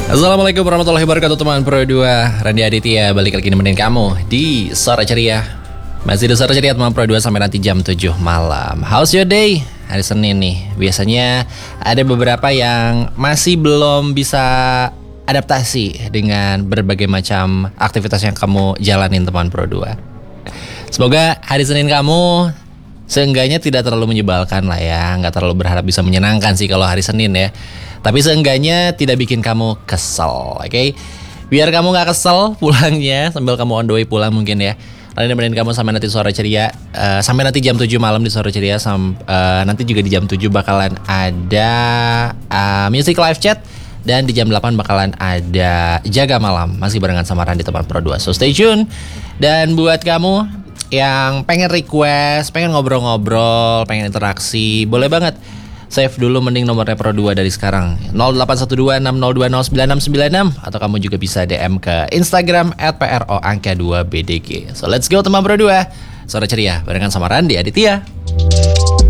Assalamualaikum warahmatullahi wabarakatuh teman Pro 2, Randy Aditya balik lagi nemenin kamu di Sore Ceria. Masih di Sore Ceria teman Pro 2 sampai nanti jam 7 malam. How's your day? Hari Senin nih. Biasanya ada beberapa yang masih belum bisa adaptasi dengan berbagai macam aktivitas yang kamu jalanin teman Pro 2. Semoga hari Senin kamu seenggaknya tidak terlalu menyebalkan lah ya. Nggak terlalu berharap bisa menyenangkan sih kalau hari Senin ya. Tapi seenggaknya tidak bikin kamu kesel, oke? Biar kamu gak kesel pulangnya sambil kamu on the way pulang mungkin ya. Lalu nemenin kamu sampai nanti Sore Ceria, sampai nanti jam 7 malam di Sore Ceria. Nanti juga di jam 7 bakalan ada music live chat. Dan di jam 8 bakalan ada Jaga Malam, masih barengan sama Randy teman Pro 2. So stay tune. Dan buat kamu yang pengen request, pengen ngobrol-ngobrol, pengen interaksi, boleh banget save dulu mending nomornya Pro 2 dari sekarang 081260209696, atau kamu juga bisa DM ke Instagram @pro_2bdg. So let's go teman Pro 2, Sore Ceria barengan sama Randy Aditya.